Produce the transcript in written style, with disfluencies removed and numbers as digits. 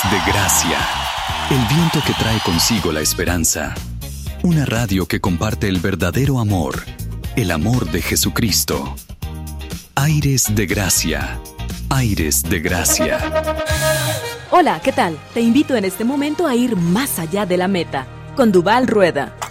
de Gracia, el viento que trae consigo la esperanza. Una radio que comparte el verdadero amor, el amor de Jesucristo. Aires de Gracia, aires de Gracia. Hola, ¿qué tal? Te invito en este momento a ir más allá de la meta, con Duvall Rueda.